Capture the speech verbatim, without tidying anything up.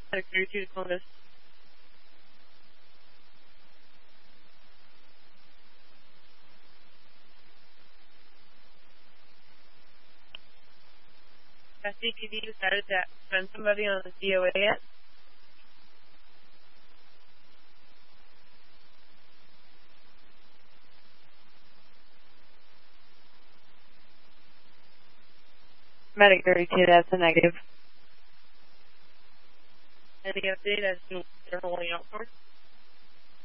Medic thirty-two to Columbus. Has C P D decided to send somebody on the D O A yet? Medic thirty-two, that's a negative. Any update as to what they're rolling out for?